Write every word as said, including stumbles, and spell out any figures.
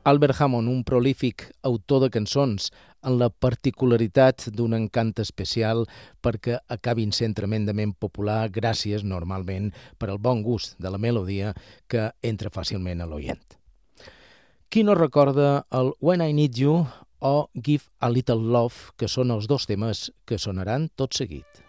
Albert Hammond, un prolífic autor de cançons, amb la particularitat d'un encant especial perquè acabin sent tremendament popular gràcies, normalment, per al bon gust de la melodia que entra fàcilment a l'oient. Qui no recorda el When I Need You o Give a Little Love, que són els dos temes que sonaran tot seguit?